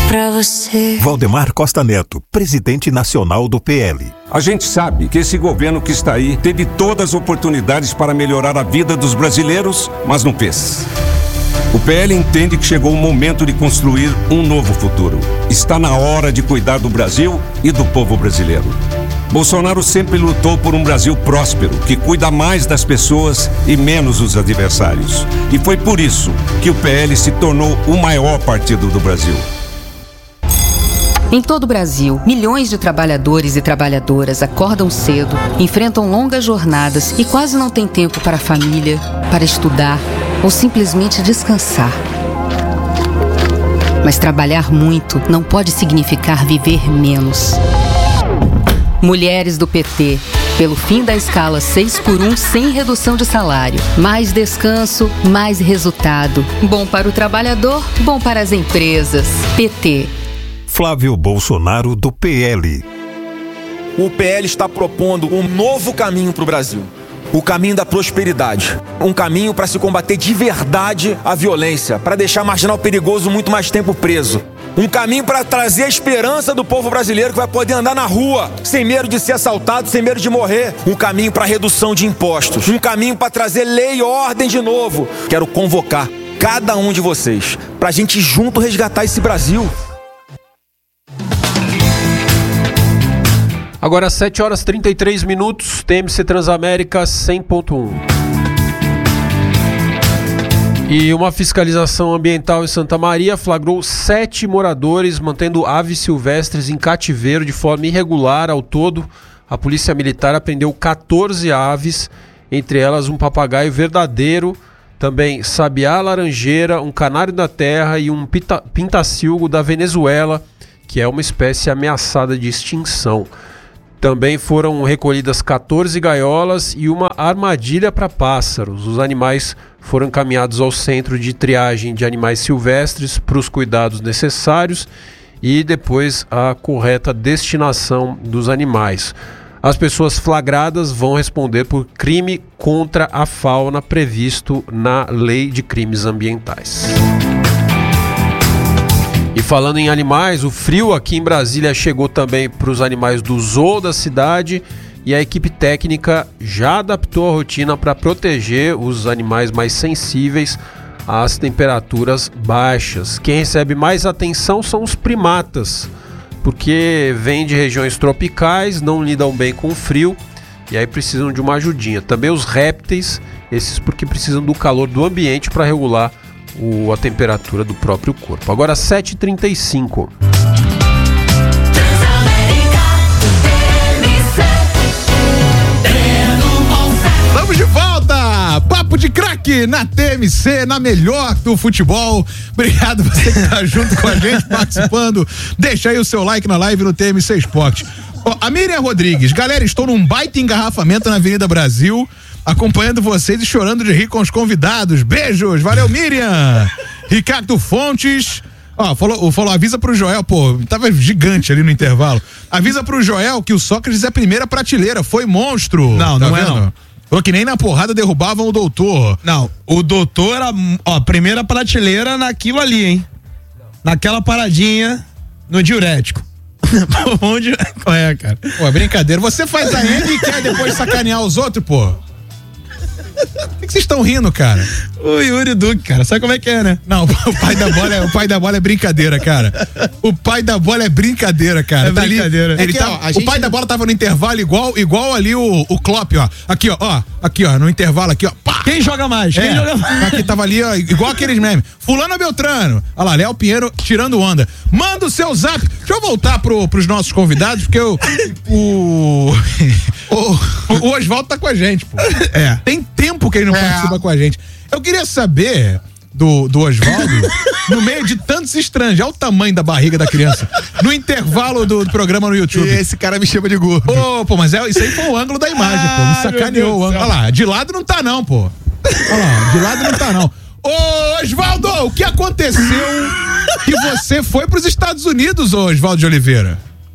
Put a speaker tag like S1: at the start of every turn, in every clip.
S1: pra você.
S2: Valdemar Costa Neto, presidente nacional do PL.
S3: A gente sabe que esse governo que está aí teve todas as oportunidades para melhorar a vida dos brasileiros, mas não fez. O PL entende que chegou o momento de construir um novo futuro. Está na hora de cuidar do Brasil e do povo brasileiro. Bolsonaro sempre lutou por um Brasil próspero, que cuida mais das pessoas e menos dos adversários. E foi por isso que o PL se tornou o maior partido do Brasil.
S4: Em todo o Brasil, milhões de trabalhadores e trabalhadoras acordam cedo, enfrentam longas jornadas e quase não têm tempo para a família, para estudar ou simplesmente descansar. Mas trabalhar muito não pode significar viver menos. Mulheres do PT, pelo fim da escala 6x1 sem redução de salário. Mais descanso, mais resultado. Bom para o trabalhador, bom para as empresas. PT.
S2: Flávio Bolsonaro, do PL.
S5: O PL está propondo um novo caminho para o Brasil. O caminho da prosperidade. Um caminho para se combater de verdade a violência, para deixar marginal perigoso muito mais tempo preso. Um caminho para trazer a esperança do povo brasileiro que vai poder andar na rua sem medo de ser assaltado, sem medo de morrer. Um caminho para redução de impostos. Um caminho para trazer lei e ordem de novo. Quero convocar cada um de vocês para a gente junto resgatar esse Brasil.
S6: Agora 7 horas 33 minutos, TMC Transamérica 100.1. E uma fiscalização ambiental em Santa Maria flagrou 7 moradores mantendo aves silvestres em cativeiro de forma irregular. Ao todo, a Polícia Militar apreendeu 14 aves, entre elas um papagaio verdadeiro, também sabiá laranjeira, um canário da terra e um pintacilgo da Venezuela, que é uma espécie ameaçada de extinção. Também foram recolhidas 14 gaiolas e uma armadilha para pássaros. Os animais foram encaminhados ao centro de triagem de animais silvestres para os cuidados necessários e depois a correta destinação dos animais. As pessoas flagradas vão responder por crime contra a fauna previsto na Lei de Crimes Ambientais. E falando em animais, o frio aqui em Brasília chegou também para os animais do zoo da cidade e a equipe técnica já adaptou a rotina para proteger os animais mais sensíveis às temperaturas baixas. Quem recebe mais atenção são os primatas, porque vêm de regiões tropicais, não lidam bem com o frio e aí precisam de uma ajudinha. Também os répteis, esses porque precisam do calor do ambiente para regular a temperatura do próprio corpo. Agora 7h35.
S7: Estamos de volta! Papo de craque na TMC, na melhor do futebol. Obrigado você que tá junto com a gente, participando. Deixa aí o seu like na live no TMC Esporte. A Miriam Rodrigues, galera, estou num baita engarrafamento na Avenida Brasil, acompanhando vocês e chorando de rir com os convidados. Beijos, valeu Miriam. Ricardo Fontes, falou, avisa pro Joel, tava gigante ali no intervalo. Avisa pro Joel que o Sócrates é primeira prateleira, foi monstro.
S8: Não,
S7: tá
S8: não
S7: vendo?
S8: é não.
S7: Falou que nem na porrada derrubavam o doutor.
S8: Não, o doutor era, primeira prateleira naquilo ali, hein? Naquela paradinha no diurético.
S7: Onde é, cara? Pô, é brincadeira. Você faz a M e quer depois sacanear os outros, pô? Por que vocês estão rindo, cara?
S8: O Yuri Duque, cara, sabe como é que é, né?
S7: Não, o pai da bola é brincadeira, cara. O pai da bola é brincadeira, cara.
S8: É brincadeira.
S7: Ali, o pai da bola tava no intervalo igual ali o Klopp, ó. Aqui, ó, no intervalo aqui, ó. Pá!
S8: Quem joga mais? Quem joga mais?
S7: Aqui tava ali, ó, igual aqueles memes. Fulano Beltrano. Olha lá, Léo Pinheiro tirando onda. Manda o seu zap. Deixa eu voltar pros nossos convidados, porque o Oswaldo tá com a gente, pô. Tem tempo que ele não participa com a gente. Eu queria saber do Oswaldo, no meio de tantos estrangeiros, olha o tamanho da barriga da criança, no intervalo do programa no YouTube.
S8: E esse cara me chama de gordo.
S7: Pô, mas isso aí foi o ângulo da imagem, pô. Me sacaneou o ângulo. Olha lá, de lado não tá não, pô. Olha lá, de lado não tá não. Ô, Oswaldo, o que aconteceu que você foi pros Estados Unidos, ô Oswaldo de Oliveira?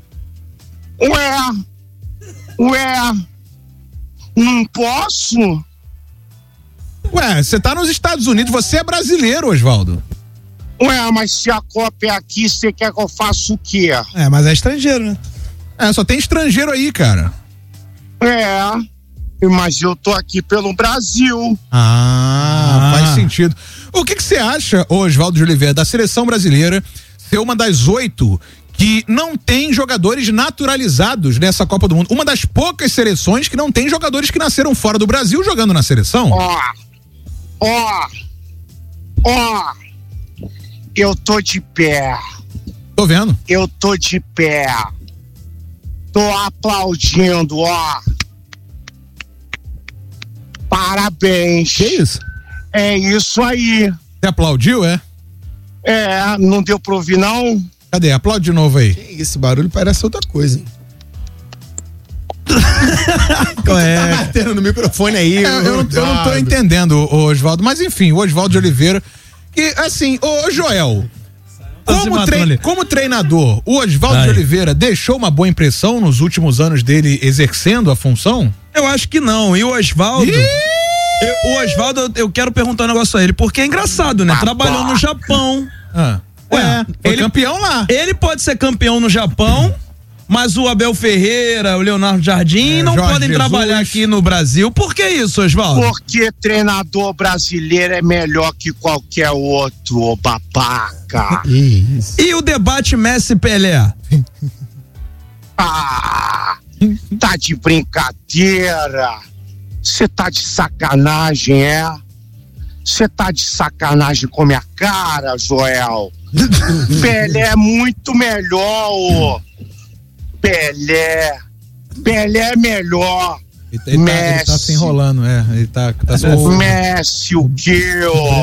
S9: Ué, não posso?
S7: Ué, você tá nos Estados Unidos, você é brasileiro, Oswaldo.
S9: Ué, mas se a Copa é aqui, você quer que eu faça o quê?
S8: Mas é estrangeiro, né?
S7: Só tem estrangeiro aí, cara.
S9: Mas eu tô aqui pelo Brasil.
S7: Faz sentido. O que você acha, Oswaldo de Oliveira, da seleção brasileira ser uma das 8 que não tem jogadores naturalizados nessa Copa do Mundo? Uma das poucas seleções que não tem jogadores que nasceram fora do Brasil jogando na seleção?
S9: Eu tô de pé.
S7: Tô vendo.
S9: Eu tô de pé. Tô aplaudindo, Parabéns.
S7: Que isso?
S9: É isso aí.
S7: Você aplaudiu,
S9: Não deu pra ouvir, não?
S7: Cadê? Aplaude de novo aí.
S1: Esse barulho parece outra coisa, hein? Tá batendo no microfone aí.
S7: Eu não tô entendendo, Oswaldo, mas enfim, o Oswaldo de Oliveira. E assim, ô Joel, como treinador, o Oswaldo de Oliveira deixou uma boa impressão nos últimos anos dele exercendo a função?
S8: Eu acho que não. E o Oswaldo. Eu quero perguntar um negócio a ele, porque é engraçado, né? Trabalhou no Japão.
S7: Foi campeão lá.
S8: Ele pode ser campeão no Japão, mas o Abel Ferreira, o Leonardo Jardim não
S7: Jorge
S8: podem
S7: Jesus.
S8: trabalhar aqui no Brasil. Por que isso, Oswaldo?
S9: Porque treinador brasileiro é melhor que qualquer outro, ô babaca.
S8: E o debate Messi-Pelé?
S9: Tá de brincadeira. Você tá de sacanagem, Você tá de sacanagem com minha cara, Joel. Pelé é muito melhor, Pelé é melhor.
S7: Ele tá se enrolando, ele tá se enrolando.
S9: Messi o quê,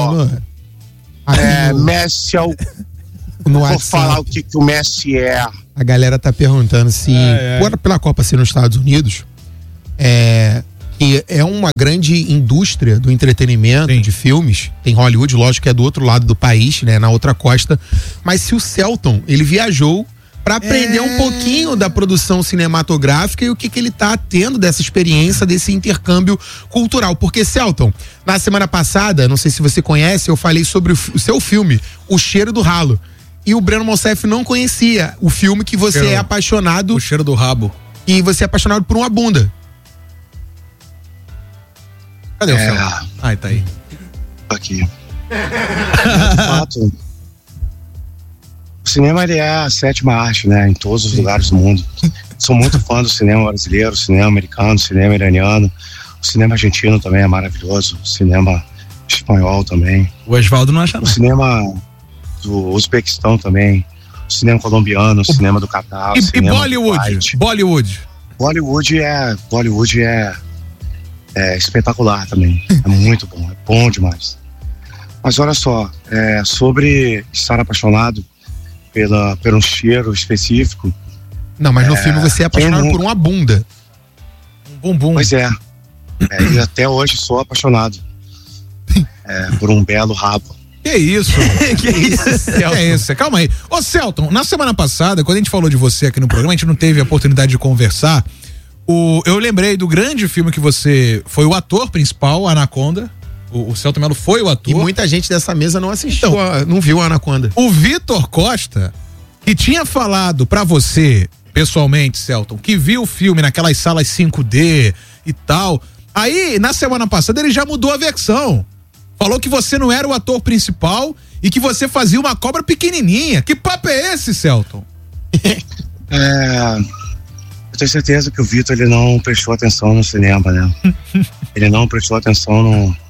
S9: Messi é o... Vou falar o que o Messi é.
S1: A galera tá perguntando se pela Copa ser nos Estados Unidos, que é uma grande indústria do entretenimento, de filmes. Tem Hollywood, lógico que é do outro lado do país, né, na outra costa. Mas se o Celton, ele viajou para aprender um pouquinho da produção cinematográfica e o que ele tá tendo dessa experiência, desse intercâmbio cultural. Porque, Celton, na semana passada, não sei se você conhece, eu falei sobre o seu filme, O Cheiro do Ralo. E o Breno Monsef não conhecia o filme que você é apaixonado.
S7: O Cheiro do Rabo.
S1: E você é apaixonado por uma bunda.
S7: Cadê o Celton? Tá aí.
S9: Aqui. De fato, o cinema ele é a sétima arte, né? Em todos os lugares do mundo. Sou muito fã do cinema brasileiro, cinema americano, cinema iraniano. O cinema argentino também é maravilhoso. O cinema espanhol também.
S8: O Oswaldo não acha
S9: não. O cinema do Uzbequistão também. O cinema colombiano, o cinema do Catar.
S7: E Bollywood?
S9: Bollywood é espetacular também. É muito bom, é bom demais. Mas olha só, sobre estar apaixonado por um cheiro específico.
S1: Não, mas no filme você é apaixonado por uma bunda.
S7: Um bumbum.
S9: Pois é. E até hoje sou apaixonado por um belo rabo.
S7: Que isso? Que isso? Calma aí. Ô Celton, na semana passada, quando a gente falou de você aqui no programa, a gente não teve a oportunidade de conversar. Eu lembrei do grande filme que você foi o ator principal, Anaconda. O Celton Mello foi o ator.
S1: E muita gente dessa mesa não assistiu, não viu a Anaconda.
S7: O Vitor Costa, que tinha falado pra você, pessoalmente, Celton, que viu o filme naquelas salas 5D e tal. Aí, na semana passada, ele já mudou a versão. Falou que você não era o ator principal e que você fazia uma cobra pequenininha. Que papo é esse, Celton?
S9: Eu tenho certeza que o Vitor, ele não prestou atenção no cinema, né? Ele não prestou atenção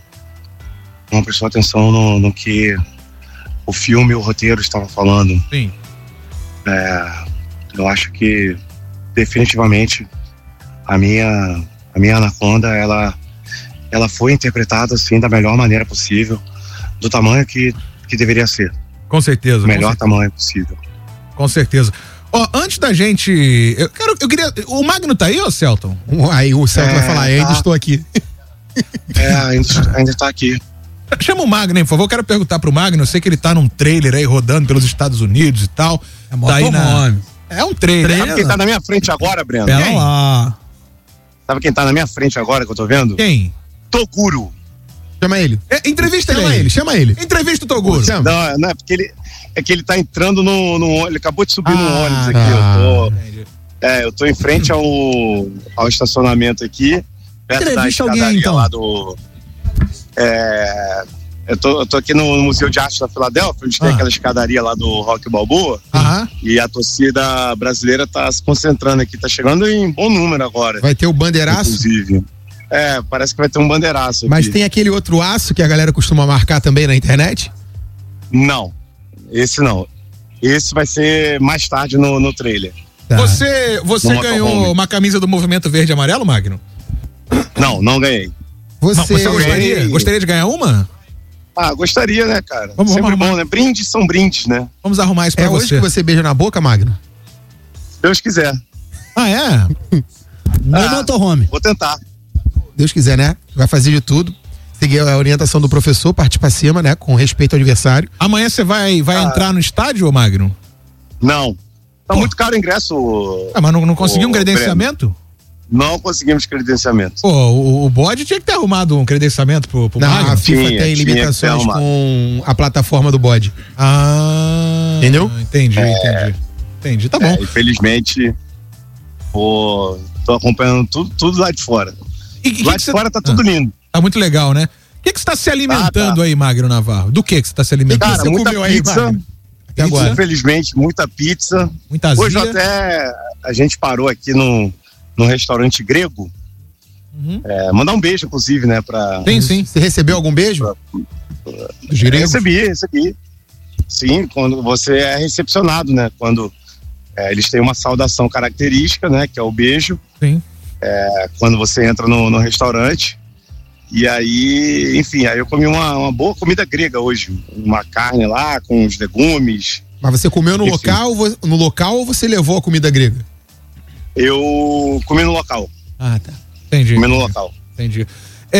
S9: no que o filme e o roteiro estavam falando.
S7: Sim.
S9: Eu acho que definitivamente a minha Anaconda, ela foi interpretada assim da melhor maneira possível, do tamanho que deveria ser.
S7: Com certeza.
S9: O melhor tamanho possível.
S7: Com certeza. Antes da gente. Eu queria. O Magno tá aí, ô Celton?
S1: Aí o Celton vai falar, ainda estou aqui.
S9: Ainda tá aqui.
S7: Chama o Magno, hein, por favor. Eu quero perguntar pro Magno. Eu sei que ele tá num trailer aí rodando pelos Estados Unidos e tal. Tá aí É um trailer.
S9: Sabe quem tá na minha frente agora, Breno?
S7: Pera lá.
S9: Sabe quem tá na minha frente agora que eu tô vendo?
S7: Quem?
S9: Toguro.
S1: Chama ele.
S7: Entrevista
S1: Chama ele.
S7: Entrevista o Toguro.
S9: Não, é porque ele tá entrando no ele acabou de subir no ônibus aqui. Eu tô em frente ao estacionamento aqui, perto da escadaria então. Lá do... Eu tô aqui no Museu de Arte da Filadélfia, onde tem aquela escadaria lá do Rock Balboa. E a torcida brasileira tá se concentrando aqui, tá chegando em bom número agora.
S1: Vai ter o bandeiraço?
S9: Inclusive. Parece que vai ter um bandeiraço aqui.
S1: Mas tem aquele outro aço que a galera costuma marcar também na internet?
S9: Não, esse não. Esse vai ser mais tarde no trailer.
S7: Tá. Você ganhou uma camisa do Movimento Verde e Amarelo, Magno?
S9: Não ganhei.
S7: Você gostaria de ganhar uma?
S9: Gostaria, né, cara? Sempre bom, né? Brindes são brindes, né?
S7: Vamos arrumar isso pra você.
S1: É hoje que você beija na boca, Magno?
S9: Se Deus quiser.
S8: No motorhome.
S9: Vou tentar.
S1: Deus quiser, né? Vai fazer de tudo. Seguir a orientação do professor, partir pra cima, né? Com respeito ao adversário.
S7: Amanhã você vai entrar no estádio, ô Magno?
S9: Não. Tá muito caro o ingresso.
S7: Mas não conseguiu um credenciamento?
S9: Breno. Não conseguimos credenciamento.
S7: O bode tinha que ter arrumado um credenciamento pro Magno.
S1: A FIFA tem limitações com a plataforma do bode. Entendeu?
S7: Entendi, tá bom.
S9: Infelizmente, tô acompanhando tudo lá de fora. Lá de fora tá tudo lindo.
S7: Tá muito legal, né? O que você tá se alimentando aí, Magno Navarro? Do que você tá se alimentando?
S9: Cara, muita pizza. Agora. Infelizmente, muita pizza.
S7: Muita azia.
S9: Hoje até a gente parou aqui num restaurante grego. Mandar um beijo, inclusive, né?
S1: Sim. Você recebeu algum beijo?
S9: Recebi. Sim, quando você é recepcionado, né? Quando eles têm uma saudação característica, né? Que é o beijo.
S7: Sim.
S9: Quando você entra no restaurante. E aí, enfim, aí eu comi uma boa comida grega hoje. Uma carne lá com os legumes.
S1: Mas você comeu no local ou você levou a comida grega?
S9: Eu comi no local.
S7: Tá. Entendi.
S9: Comi no local.
S7: Entendi.